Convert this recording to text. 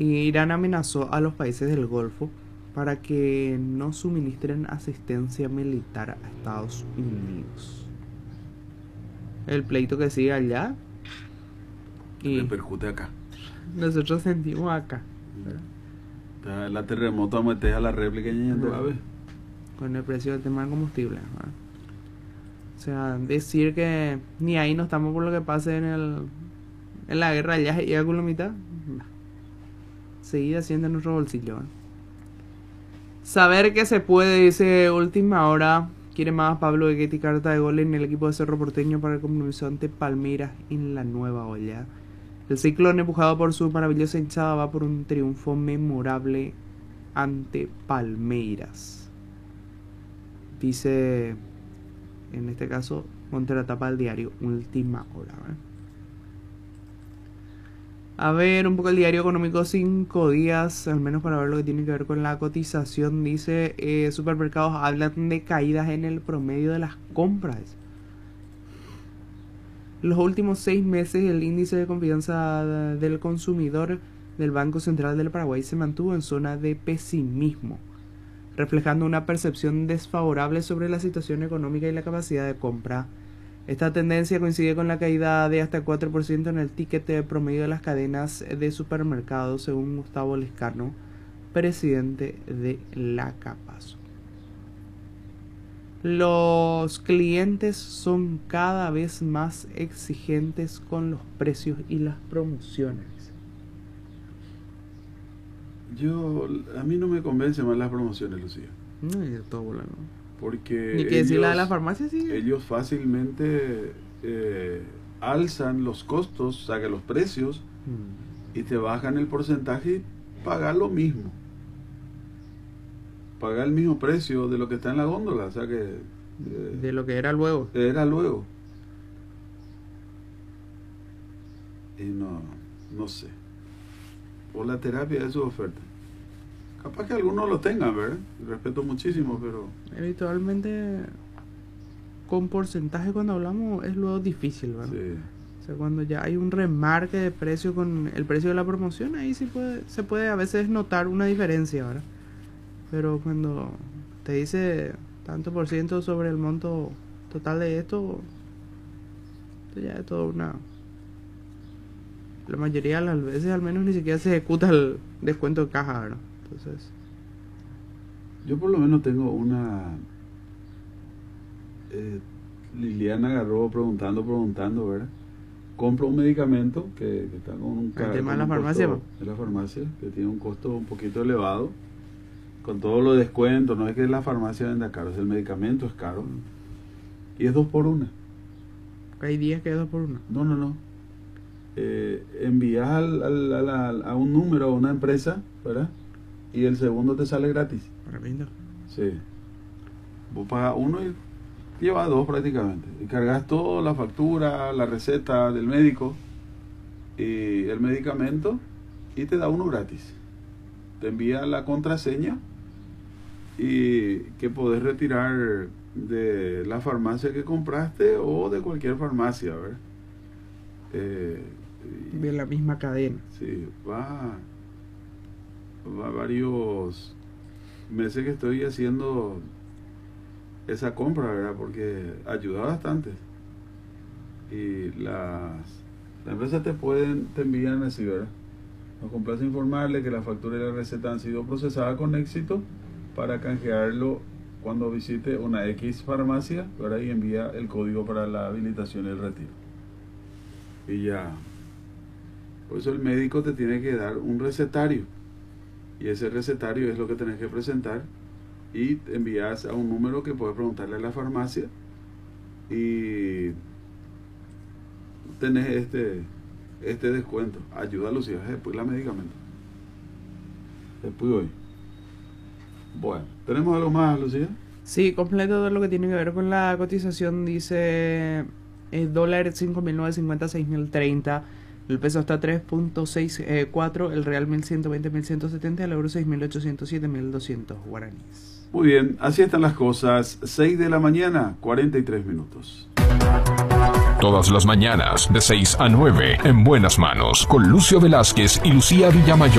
Irán amenazó a los países del Golfo para que no suministren asistencia militar a Estados Unidos. El pleito que sigue allá y repercute acá. Nosotros sentimos acá, ¿verdad? La terremoto metes a la réplica con el precio del tema del combustible, ¿verdad? O sea, decir que ni ahí no estamos por lo que pase en la guerra allá y con la mitad, seguir haciendo en nuestro bolsillo, ¿verdad? Saber que se puede, dice Última Hora. Quiere más Pablo Guetti, carta de gol en el equipo de Cerro Porteño para el compromiso ante Palmeiras en la nueva olla. El Ciclón, empujado por su maravillosa hinchada, va por un triunfo memorable ante Palmeiras. Dice, en este caso, ponte la tapa del diario Última Hora, ¿verdad? A ver, un poco el diario económico 5 días, al menos para ver lo que tiene que ver con la cotización. Dice, supermercados hablan de caídas en el promedio de las compras. Los últimos 6 meses el índice de confianza del consumidor del Banco Central del Paraguay se mantuvo en zona de pesimismo, reflejando una percepción desfavorable sobre la situación económica y la capacidad de compra. Esta tendencia coincide con la caída de hasta 4% en el ticket de promedio de las cadenas de supermercados, según Gustavo Lescano, presidente de la Capazo. Los clientes son cada vez más exigentes con los precios y las promociones. A mí no me convence más las promociones, Lucía. No, y todo volando. Porque ni que decir la de la farmacia, sí. Ellos fácilmente alzan los costos, sacan los precios y te bajan el porcentaje y pagan lo mismo. Pagar el mismo precio de lo que está en la góndola, o sea que... de lo que era luego. Y no sé. O la terapia de su oferta. Capaz que algunos lo tengan, ¿verdad? Respeto muchísimo, pero... Habitualmente, con porcentaje cuando hablamos, es luego difícil, ¿verdad? Sí. O sea, cuando ya hay un remarque de precio con el precio de la promoción, ahí sí se puede a veces notar una diferencia, ¿verdad? Pero cuando te dice tanto por ciento sobre el monto total de esto ya es todo una... La mayoría de las veces al menos ni siquiera se ejecuta el descuento de caja, ¿verdad? Entonces... Yo por lo menos tengo una... Liliana agarró preguntando, ¿verdad? Compro un medicamento que está con un cargo. El tema de la farmacia. De la farmacia, que tiene un costo un poquito elevado. Con todos los descuentos, no es que la farmacia venda caro, es el medicamento es caro. Y es 2 por 1. Hay días que es 2 por 1. No. Envías a un número, a una empresa, ¿verdad? Y el segundo te sale gratis. Sí. Vos pagas 1 y llevas 2 prácticamente. Y cargas toda la factura, la receta del médico y el medicamento y te da 1 gratis. Te envía la contraseña y que podés retirar de la farmacia que compraste o de cualquier farmacia, ¿verdad? De la misma cadena. Sí, va varios meses que estoy haciendo esa compra, ¿verdad? Porque ayuda bastante. Y las empresas te envían así, ¿verdad? Nos complace informarle que la factura y la receta han sido procesadas con éxito para canjearlo cuando visite una X farmacia, ¿verdad? Y envía el código para la habilitación y el retiro. Y ya. Por eso el médico te tiene que dar un recetario. Y ese recetario es lo que tenés que presentar. Y te envías a un número que puedes preguntarle a la farmacia. Y tenés este descuento. Ayúdalo si vas después la medicamento. Después hoy. Bueno, ¿tenemos algo más, Lucía? Sí, completo todo lo que tiene que ver con la cotización. Dice el dólar 5.950, 6.030. El peso está 3.64, el real 1.120, 1.170, el euro 6.800, 7.200 guaraníes. Muy bien, así están las cosas. 6 de la mañana, 43 minutos. Todas las mañanas, de 6 a 9, en Buenas Manos, con Lucio Velázquez y Lucía Villamayor.